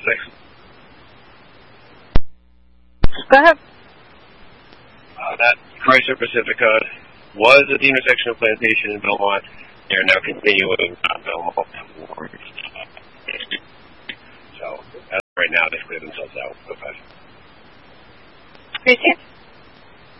Go ahead. That Chrysler Pacifica was at the intersection of Plantation and Belmont. They are now continuing on Belmont. So, as of right now, they've cleared themselves out. Okay. Christine?